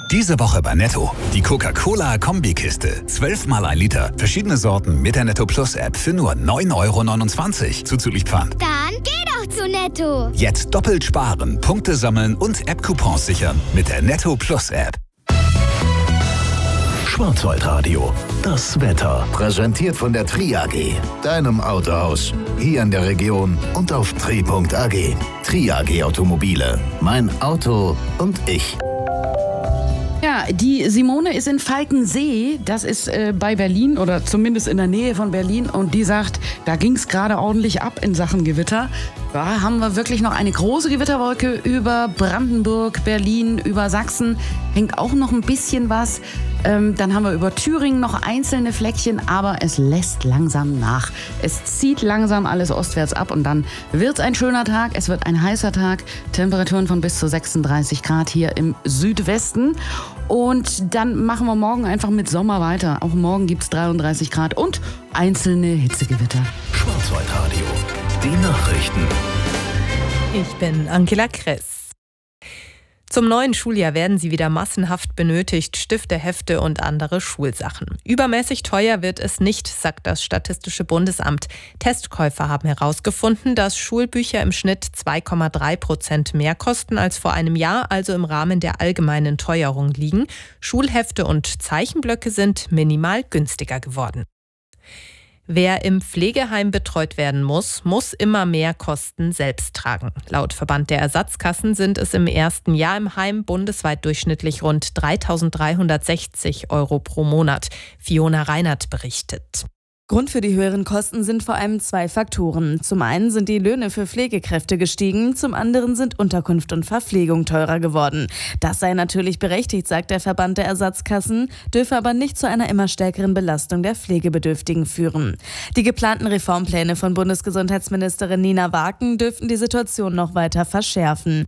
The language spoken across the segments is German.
Diese Woche bei Netto. Die Coca-Cola Kombikiste. 12 mal 1 Liter. Verschiedene Sorten mit der Netto Plus App für nur 9,29 € zuzüglich Pfand. Dann geh doch zu Netto. Jetzt doppelt sparen, Punkte sammeln und App-Coupons sichern mit der Netto Plus App. Schwarzwaldradio. Das Wetter. Präsentiert von der Tri AG. Deinem Autohaus. Hier in der Region und auf tri.ag. Tri AG Automobile. Mein Auto und ich. Ja, die Simone ist in Falkensee, das ist bei Berlin oder zumindest in der Nähe von Berlin, und die sagt, da ging es gerade ordentlich ab in Sachen Gewitter. Da haben wir wirklich noch eine große Gewitterwolke über Brandenburg, Berlin, über Sachsen, hängt auch noch ein bisschen was. Dann haben wir über Thüringen noch einzelne Fleckchen, aber es lässt langsam nach. Es zieht langsam alles ostwärts ab und dann wird es ein schöner Tag, es wird ein heißer Tag, Temperaturen von bis zu 36 Grad hier im Südwesten. Und dann machen wir morgen einfach mit Sommer weiter. Auch morgen gibt es 33 Grad und einzelne Hitzegewitter. Schwarzwaldradio. Die Nachrichten. Ich bin Angela Kress. Zum neuen Schuljahr werden sie wieder massenhaft benötigt, Stifte, Hefte und andere Schulsachen. Übermäßig teuer wird es nicht, sagt das Statistische Bundesamt. Testkäufer haben herausgefunden, dass Schulbücher im Schnitt 2,3% mehr kosten als vor einem Jahr, also im Rahmen der allgemeinen Teuerung liegen. Schulhefte und Zeichenblöcke sind minimal günstiger geworden. Wer im Pflegeheim betreut werden muss, muss immer mehr Kosten selbst tragen. Laut Verband der Ersatzkassen sind es im ersten Jahr im Heim bundesweit durchschnittlich rund 3.360 € pro Monat. Fiona Reinert berichtet. Grund für die höheren Kosten sind vor allem 2 Faktoren. Zum einen sind die Löhne für Pflegekräfte gestiegen, zum anderen sind Unterkunft und Verpflegung teurer geworden. Das sei natürlich berechtigt, sagt der Verband der Ersatzkassen, dürfe aber nicht zu einer immer stärkeren Belastung der Pflegebedürftigen führen. Die geplanten Reformpläne von Bundesgesundheitsministerin Nina Waken dürften die Situation noch weiter verschärfen.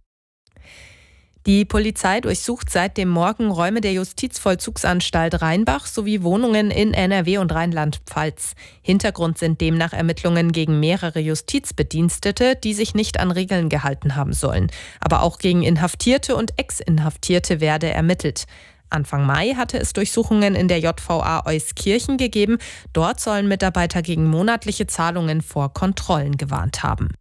Die Polizei durchsucht seit dem Morgen Räume der Justizvollzugsanstalt Rheinbach sowie Wohnungen in NRW und Rheinland-Pfalz. Hintergrund sind demnach Ermittlungen gegen mehrere Justizbedienstete, die sich nicht an Regeln gehalten haben sollen. Aber auch gegen Inhaftierte und Ex-Inhaftierte werde ermittelt. Anfang Mai hatte es Durchsuchungen in der JVA Euskirchen gegeben. Dort sollen Mitarbeiter gegen monatliche Zahlungen vor Kontrollen gewarnt haben.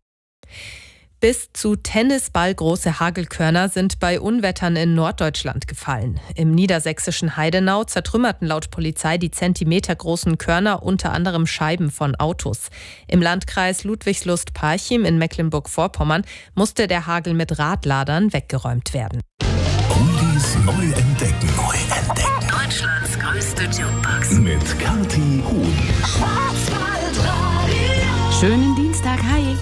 Bis zu tennisballgroße Hagelkörner sind bei Unwettern in Norddeutschland gefallen. Im niedersächsischen Heidenau zertrümmerten laut Polizei die zentimetergroßen Körner unter anderem Scheiben von Autos. Im Landkreis Ludwigslust-Parchim in Mecklenburg-Vorpommern musste der Hagel mit Radladern weggeräumt werden. Oldies neu entdecken. Deutschlands größte Jukebox. Mit Kathi Huhn. Schönen Dienstag, hi!